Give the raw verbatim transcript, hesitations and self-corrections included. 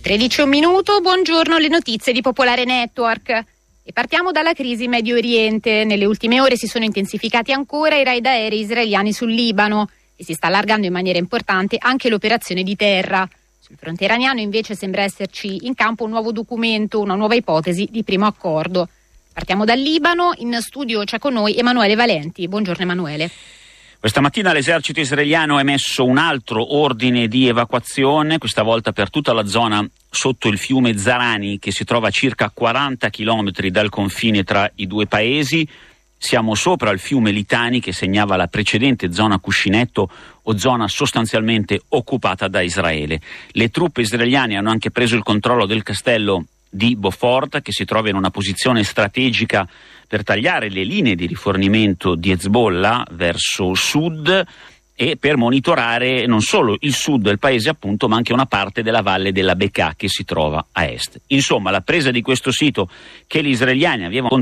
tredici e un minuto, buongiorno, le notizie di Popolare Network. E partiamo dalla crisi in Medio Oriente. Nelle ultime ore si sono intensificati ancora i raid aerei israeliani sul Libano e si sta allargando in maniera importante anche l'operazione di terra. Sul fronte iraniano invece sembra esserci in campo un nuovo documento, una nuova ipotesi di primo accordo. Partiamo dal Libano, in studio c'è con noi Emanuele Valenti. Buongiorno Emanuele. Questa mattina l'esercito israeliano ha emesso un altro ordine di evacuazione, questa volta per tutta la zona sotto il fiume Zarani, che si trova a circa quaranta chilometri dal confine tra i due paesi. Siamo sopra il fiume Litani, che segnava la precedente zona cuscinetto o zona sostanzialmente occupata da Israele. Le truppe israeliane hanno anche preso il controllo del castello di Beaufort, che si trova in una posizione strategica per tagliare le linee di rifornimento di Hezbollah verso sud e per monitorare non solo il sud del paese appunto, ma anche una parte della valle della Bekaa che si trova a est. Insomma, la presa di questo sito che gli israeliani avevano